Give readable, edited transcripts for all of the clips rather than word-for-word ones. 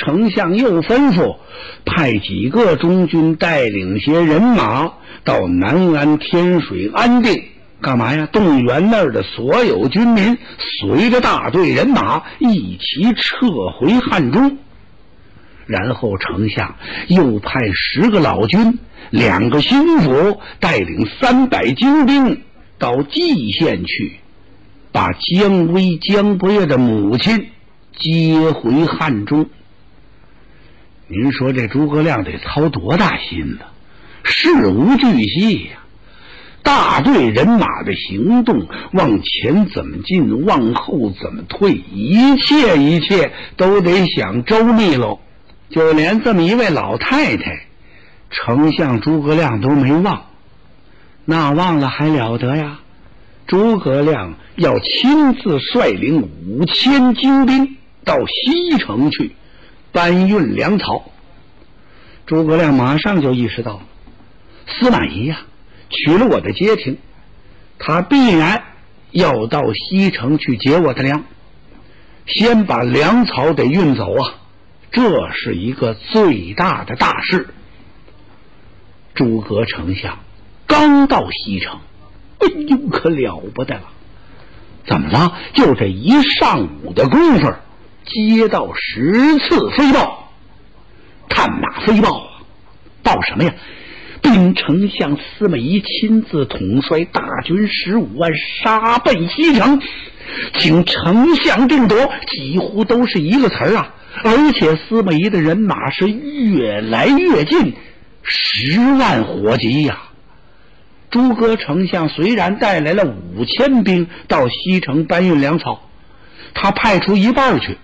丞相又吩咐派几个中军带领些人马到南安、天水、安定，干嘛呀？动员那儿的所有军民，随着大队人马一起撤回汉中。然后丞相又派10个老军、2个心腹，带领300精兵到蓟县去，把姜维、姜伯业的母亲接回汉中。您说这诸葛亮得操多大心呢？事无巨细呀，大队人马的行动，往前怎么进，往后怎么退，一切都得想周密喽。就连这么一位老太太，丞相诸葛亮都没忘。那忘了还了得呀？诸葛亮要亲自率领5000精兵到西城去搬运粮草。诸葛亮马上就意识到，司马懿呀，取了我的街亭，他必然要到西城去劫我的粮，先把粮草得运走啊，这是一个最大的大事。诸葛丞相刚到西城，哎呦，可了不得了！怎么了？就这一上午的功夫，接到10次飞报，探马飞报啊！报什么呀？兵丞相司马懿亲自统帅大军15万，杀奔西城，请丞相定夺，几乎都是一个词儿啊！而且司马懿的人马是越来越近，10万火急呀！诸葛丞相虽然带来了5000兵到西城搬运粮草，他派出一半去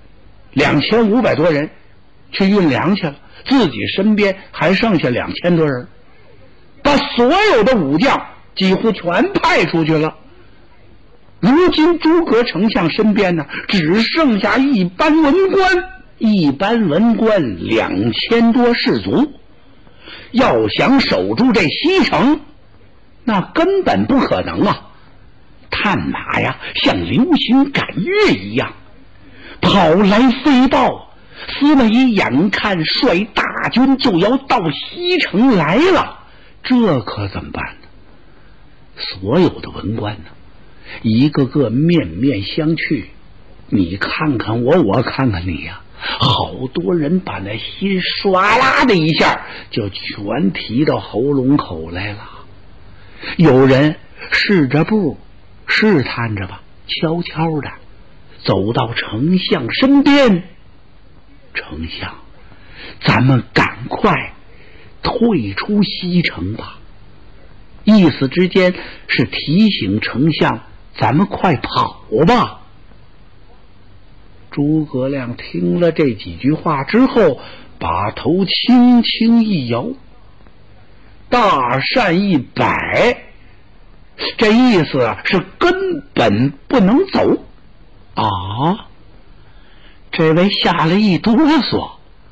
，2500多人去运粮去了，自己身边还剩下2000多人，把所有的武将几乎全派出去了。如今诸葛丞相身边呢，只剩下一般文官2000多士卒，要想守住这西城，那根本不可能啊！探马呀，像流星赶月一样跑来飞报，司马懿眼看率大军就要到西城来了，这可怎么办呢？所有的文官呢，一个个面面相觑，你看看我，我看看你呀，好多人把那心唰啦的一下就全提到喉咙口来了。有人试着步，试探着吧，悄悄的走到丞相身边，丞相，咱们赶快退出西城吧。意思之间是提醒丞相，咱们快跑吧。诸葛亮听了这几句话之后，把头轻轻一摇，大扇一摆，这意思是根本不能走啊！这位吓了一哆嗦，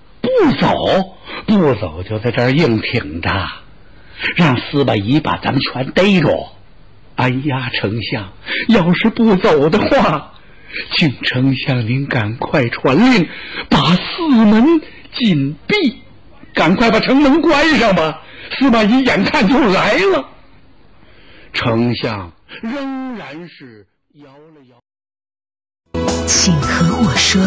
不走就在这儿硬挺着，让司马懿把咱们全逮住。哎呀，丞相，要是不走的话，请丞相您赶快传令，把四门紧闭，赶快把城门关上吧，司马懿眼看就来了。丞相仍然是摇了摇。 请和我说。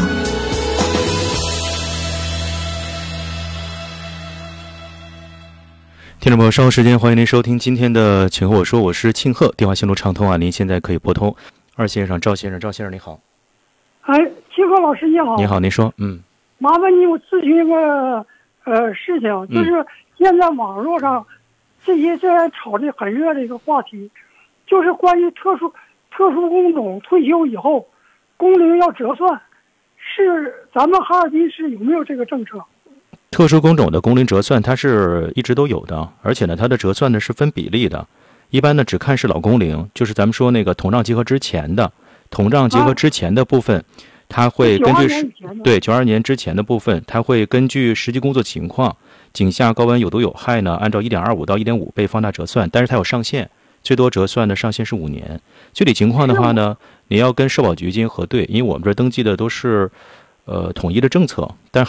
听众朋友，稍后时间欢迎您收听今天的请和我说，我是庆贺，电话线路畅通啊，您现在可以拨通2先生赵先生。赵先生你好。 庆贺老师你好。 你好，您说。 麻烦你我咨询一个事情，就是现在网络上这些炒的很热的一个话题，就是关于特殊工种退休以后工龄要折算，是咱们哈尔滨市有没有这个政策？ 特殊工种的工龄折算它是一直都有的，而且呢它的折算呢是分比例的，一般呢只看是老工龄，就是咱们说那个统账集合之前的部分，它会根据92年之前的部分，它会根据实际工作情况，井下高温有毒有害呢，按照 1.25 到 1.5 倍放大折算，但是它有上限，最多折算的上限是5年。具体情况的话呢，你要跟社保局进行核对，因为我们这登记的都是统一的政策，但